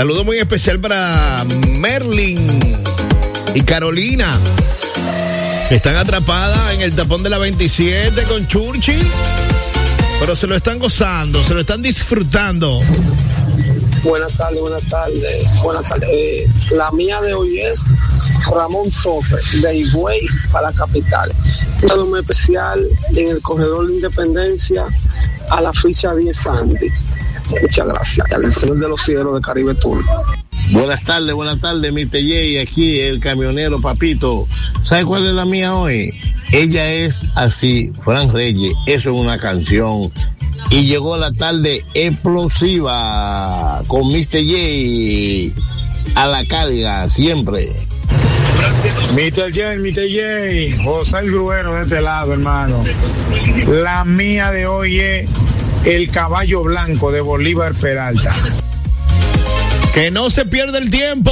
Saludo muy especial para Merlin y Carolina, que están atrapadas en el tapón de la 27 con Churchill, pero se lo están gozando, se lo están disfrutando. Buenas tardes. La mía de hoy es Ramón Tope, de Higüey para la capital. Un saludo muy especial en el corredor de Independencia a la ficha 10 Sandy. Muchas gracias. Al Señor de los Cielos de Caribe Tour. Buenas tardes, Mr. J, aquí el camionero Papito. ¿Sabe cuál es la mía hoy? Ella es así, Fran Reyes, eso es una canción. Y llegó la tarde explosiva con Mr. J a la carga, siempre. Mr. J, José el Gruero de este lado, hermano. La mía de hoy es el caballo blanco de Bolívar Peralta. Que no se pierda el tiempo.